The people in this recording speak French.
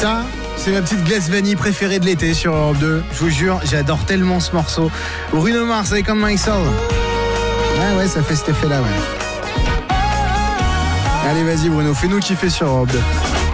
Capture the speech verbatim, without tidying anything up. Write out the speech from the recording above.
Ça, c'est ma petite glace vanille préférée de l'été sur Europe deux. Je vous jure, j'adore tellement ce morceau. Bruno Mars avec Comme My Soul. Ouais, ouais, ça fait cet effet-là, ouais. Allez, vas-y Bruno, fais-nous kiffer sur Europe deux.